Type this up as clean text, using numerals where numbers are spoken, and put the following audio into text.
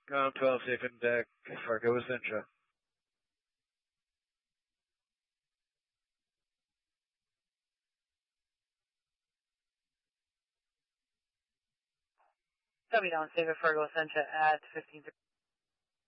Com 12, safe in deck, Fargo Essentia. Coming down, safe at Fargo Essentia at 15.